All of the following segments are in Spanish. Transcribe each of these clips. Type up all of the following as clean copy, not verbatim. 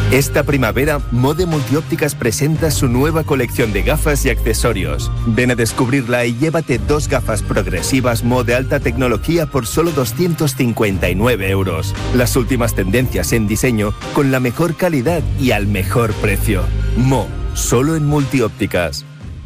Esta primavera, Mode Multiópticas presenta su nueva colección de gafas y accesorios. Ven a descubrirla y llévate 2 gafas progresivas Mode alta tecnología por solo 259 €. Las últimas tendencias en diseño con la mejor calidad y al mejor precio. Mo, solo en Multiòptiques.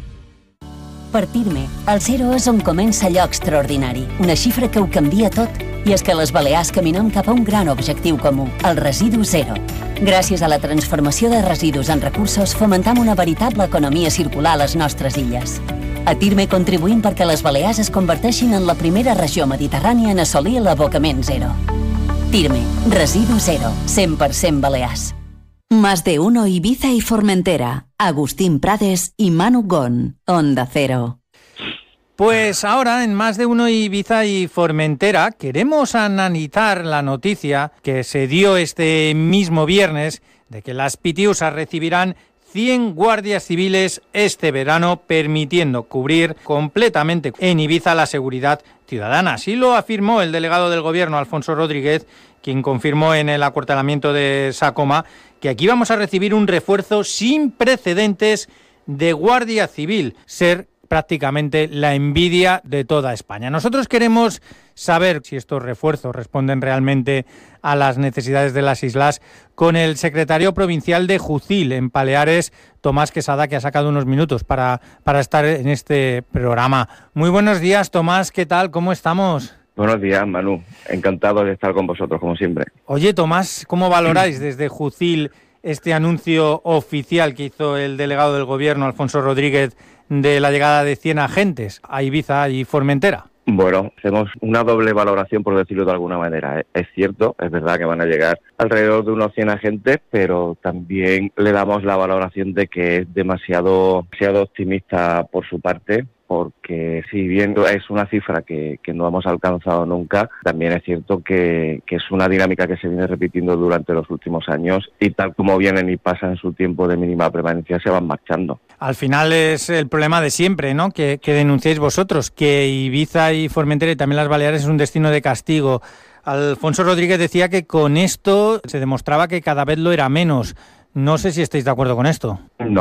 Partir-me. El 0 és on comença allò extraordinari. Una xifra que ho canvia tot. I és que a les Balears caminem cap a un gran objectiu comú, el residu zero. Gràcies a la transformació de residus en recursos, fomentam una veritable economia circular a les nostres illes. A TIRME contribuïm perquè les Balears es converteixin en la primera regió mediterrània en assolir l'abocament zero. TIRME, residu zero, 100% Balears. Más de uno Ibiza y Formentera. Agustín Prades y Manu Gon. Onda Cero. Pues ahora, en Más de uno Ibiza y Formentera, queremos analizar la noticia que se dio este mismo viernes de que las Pitiusas recibirán 100 guardias civiles este verano, permitiendo cubrir completamente en Ibiza la seguridad ciudadana. Así lo afirmó el delegado del Gobierno, Alfonso Rodríguez, quien confirmó en el acuartelamiento de Sacoma que aquí vamos a recibir un refuerzo sin precedentes de Guardia Civil, ser prácticamente la envidia de toda España. Nosotros queremos saber si estos refuerzos responden realmente a las necesidades de las islas con el secretario provincial de Jucil en Baleares, Tomás Quesada, que ha sacado unos minutos para estar en este programa. Muy buenos días, Tomás, ¿qué tal? ¿Cómo estamos? Buenos días, Manu. Encantado de estar con vosotros, como siempre. Oye, Tomás, ¿cómo valoráis desde Jucil este anuncio oficial que hizo el delegado del Gobierno, Alfonso Rodríguez, de la llegada de 100 agentes a Ibiza y Formentera? Bueno, hacemos una doble valoración, por decirlo de alguna manera. Es cierto, es verdad que van a llegar alrededor de unos 100 agentes, pero también le damos la valoración de que es demasiado optimista por su parte, porque si bien es una cifra que no hemos alcanzado nunca, también es cierto que es una dinámica que se viene repitiendo durante los últimos años y tal como vienen y pasan su tiempo de mínima permanencia se van marchando. Al final es el problema de siempre, ¿no?, que denunciáis vosotros, que Ibiza y Formentera y también las Baleares es un destino de castigo. Alfonso Rodríguez decía que con esto se demostraba que cada vez lo era menos. No sé si estáis de acuerdo con esto.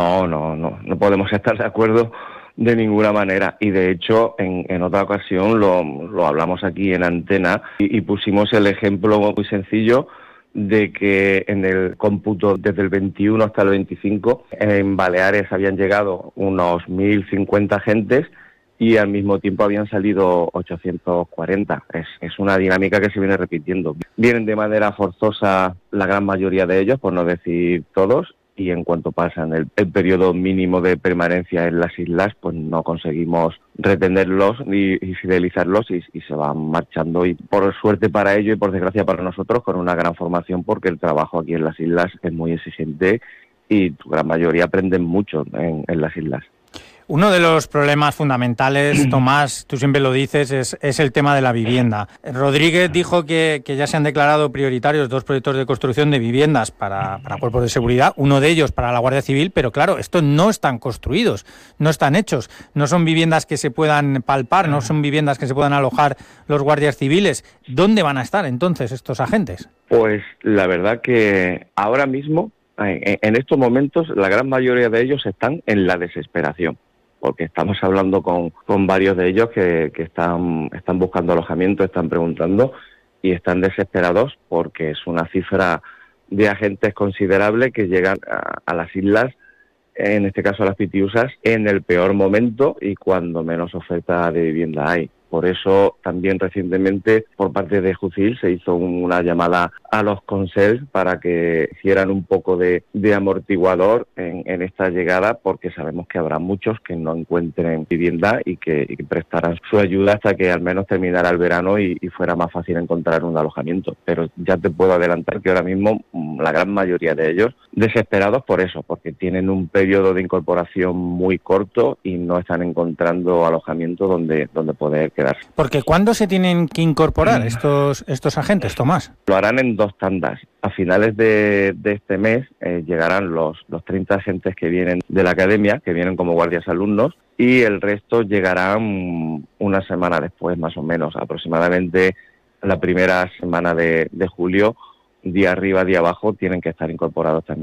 No podemos estar de acuerdo de ninguna manera, y de hecho en otra ocasión lo hablamos aquí en antena y pusimos el ejemplo muy sencillo de que en el cómputo desde el 21 hasta el 25 en Baleares habían llegado unos 1.050 agentes y al mismo tiempo habían salido 840. Es una dinámica que se viene repitiendo. Vienen de manera forzosa la gran mayoría de ellos, por no decir todos, y en cuanto pasan el periodo mínimo de permanencia en las islas, pues no conseguimos retenerlos y fidelizarlos y se van marchando, y por suerte para ellos y por desgracia para nosotros con una gran formación, porque el trabajo aquí en las islas es muy exigente y la gran mayoría aprenden mucho en las islas. Uno de los problemas fundamentales, Tomás, tú siempre lo dices, es el tema de la vivienda. Rodríguez dijo que ya se han declarado prioritarios 2 proyectos de construcción de viviendas para cuerpos de seguridad, uno de ellos para la Guardia Civil, pero claro, estos no están construidos, no están hechos, no son viviendas que se puedan palpar, no son viviendas que se puedan alojar los guardias civiles. ¿Dónde van a estar entonces estos agentes? Pues la verdad que ahora mismo, en estos momentos, la gran mayoría de ellos están en la desesperación, porque estamos hablando con varios de ellos que están buscando alojamiento, están preguntando y están desesperados porque es una cifra de agentes considerable que llegan a las islas, en este caso a las Pitiusas, en el peor momento y cuando menos oferta de vivienda hay. Por eso también recientemente por parte de Jucil se hizo una llamada a los consels para que hicieran un poco de amortiguador en esta llegada, porque sabemos que habrá muchos que no encuentren vivienda y que prestarán su ayuda hasta que al menos terminara el verano y fuera más fácil encontrar un alojamiento. Pero ya te puedo adelantar que ahora mismo la gran mayoría de ellos desesperados por eso, porque tienen un periodo de incorporación muy corto y no están encontrando alojamiento donde poder quedarse. Porque ¿cuándo se tienen que incorporar estos agentes, Tomás? Lo harán en 2 tandas. A finales de este mes llegarán los 30 agentes que vienen de la academia, que vienen como guardias alumnos, y el resto llegarán una semana después, más o menos, aproximadamente la primera semana de julio, día arriba, día abajo, tienen que estar incorporados también.